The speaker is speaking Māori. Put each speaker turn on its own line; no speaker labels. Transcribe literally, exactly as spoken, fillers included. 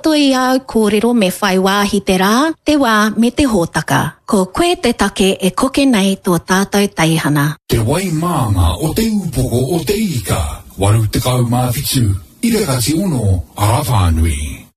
Katoa ia kōrero me whai wāhi te rā, te wā me te hōtaka. Ko koe te take e koke nei tō tātou taihana.
Te wai mānga o te upoko o te ika, waru te kau mā fitu, ira kati ono, a whānui.